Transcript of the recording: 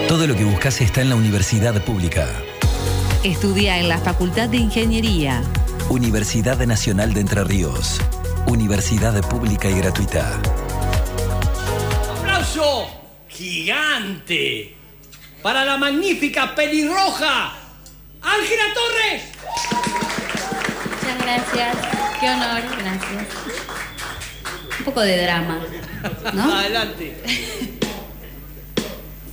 Todo lo que buscas está en la Universidad Pública. Estudia en la Facultad de Ingeniería. Universidad Nacional de Entre Ríos. Universidad pública y gratuita. ¡Aplauso gigante para la magnífica pelirroja Ángela Torres! Muchas gracias. Qué honor, gracias. Un poco de drama, ¿no? Adelante.